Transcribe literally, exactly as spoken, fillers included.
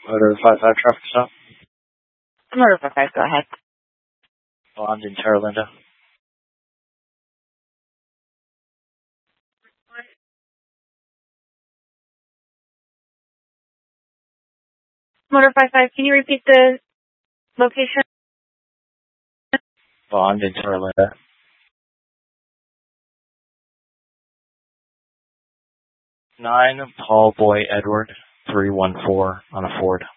Motor five five traffic stop. Motor five five, go ahead. Bond in Terra Linda. Motor five five, can you repeat the location? Bond in Terra Linda. Nine Paul Boy Edward three one four on a Ford.